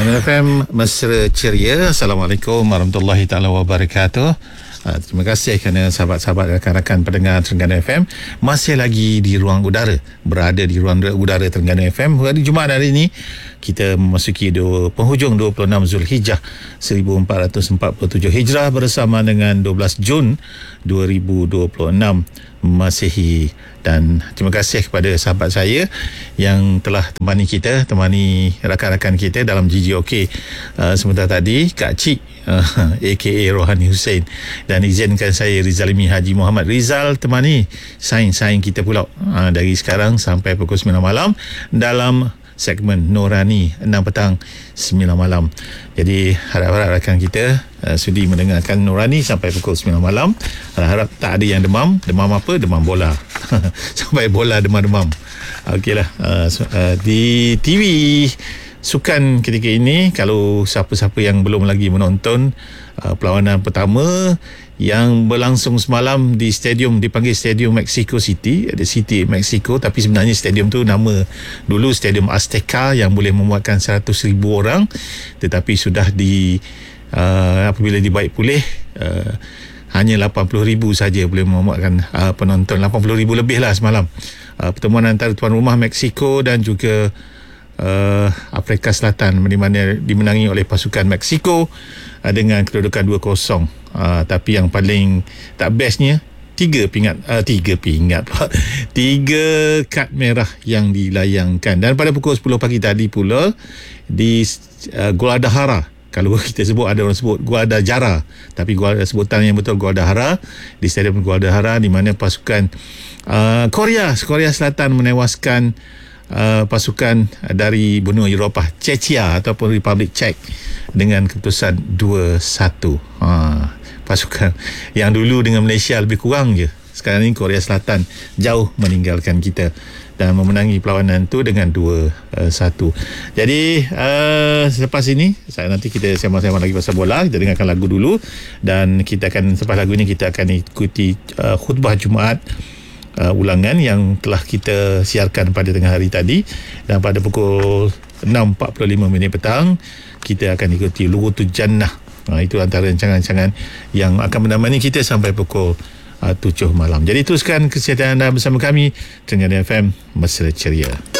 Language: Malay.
Terengganu FM Mesra Ceria. Assalamualaikum warahmatullahi taala wabarakatuh. Terima kasih kerana sahabat-sahabat rakan-rakan pendengar Terengganu FM masih lagi di ruang udara, berada di ruang udara Terengganu FM. Hari Jumaat hari ini kita memasuki penghujung 26 Zulhijjah 1447 Hijrah bersama dengan 12 Jun 2026 Masihi. Dan terima kasih kepada sahabat saya yang telah temani rakan-rakan kita dalam GGOK sebentar tadi, Kak Cik aka Rohani Hussein, dan izinkan saya Rizalimi Haji Muhammad Rizal temani saing-saing kita pula dari sekarang sampai pukul 9 malam dalam segmen Nurani 6 petang 9 malam. Jadi harap-harap rakan kita sudi mendengarkan Nurani sampai pukul 9 malam. Harap tak ada yang demam. Demam apa? Demam bola. Sampai bola demam-demam. Okeylah. Di TV sukan ketika ini, kalau siapa-siapa yang belum lagi menonton perlawanan pertama yang berlangsung semalam di stadium, dipanggil Stadium Mexico City, ada City Mexico, tapi sebenarnya stadium tu nama dulu Stadium Azteca yang boleh memuatkan 100,000 orang, tetapi sudah apabila dibaik pulih hanya 80,000 saja boleh memuatkan penonton. 80,000 lebih lah semalam. Pertemuan antara tuan rumah Mexico dan juga Afrika Selatan, di mana dimenangi oleh pasukan Mexico dengan kedudukan 2-0. Tapi yang paling tak bestnya, 3 kad merah yang dilayangkan. Dan pada pukul 10 pagi tadi pula di Guadalajara, kalau kita sebut, ada orang sebut Guadalajara, tapi sebutan yang betul Guadalajara, di Stadium Guadalajara, di mana pasukan Korea Selatan menewaskan pasukan dari benua Eropah, Czechia ataupun Republik Czech, dengan keputusan 2-1. Pasukan yang dulu dengan Malaysia lebih kurang je, sekarang ni Korea Selatan jauh meninggalkan kita dan memenangi perlawanan tu dengan 2-1. Jadi selepas ini nanti kita sembang-sembang lagi pasal bola. Kita dengarkan lagu dulu, dan kita akan, selepas lagu ini kita akan ikuti khutbah Jumaat ulangan yang telah kita siarkan pada tengah hari tadi. Dan pada pukul 6.45 petang kita akan ikuti Lughatu Jannah. Itu antara rancangan-rancangan yang akan menemani kita sampai pukul 7 malam. Jadi teruskan kesihatan anda bersama kami, Terengganu FM Mesra Ceria.